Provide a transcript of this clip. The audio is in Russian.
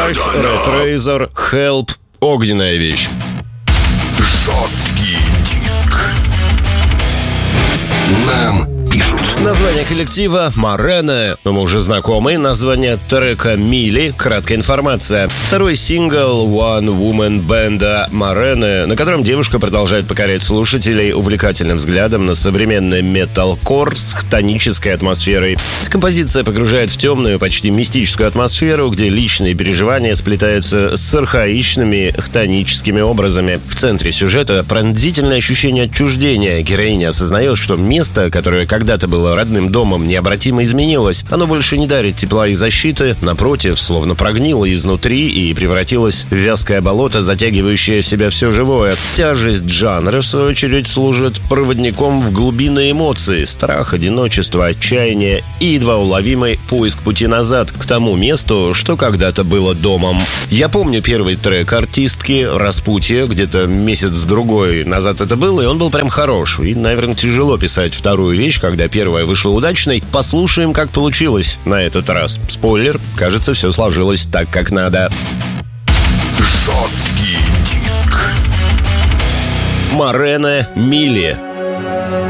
Drive, Red Razor, Help, огненная вещь. Жесткий диск. Нам пишут. Название коллектива Морена, мы уже знакомы. Название трека Мили, краткая информация. Второй сингл One Woman бенда Морена, на котором девушка продолжает покорять слушателей увлекательным взглядом на современный металкор с хтонической атмосферой. Композиция погружает в темную, почти мистическую атмосферу, где личные переживания сплетаются с архаичными хтоническими образами. В центре сюжета пронзительное ощущение отчуждения. Героиня осознает, что место, которое когда-то было родным домом, необратимо изменилось. Оно больше не дарит тепла и защиты, напротив, словно прогнило изнутри и превратилось в вязкое болото, затягивающее в себя все живое. Тяжесть жанра, в свою очередь, служит проводником в глубины эмоций: страх, одиночество, отчаяние и едва уловимый поиск пути назад к тому месту, что когда-то было домом. Я помню первый трек артистки «Распутье», где-то месяц-другой назад это было, и он был прям хорош. И, наверное, тяжело писать вторую вещь, когда первая вышла удачной. Послушаем, как получилось на этот раз. Спойлер, кажется, все сложилось так, как надо. Жесткий диск. Морена, Мили.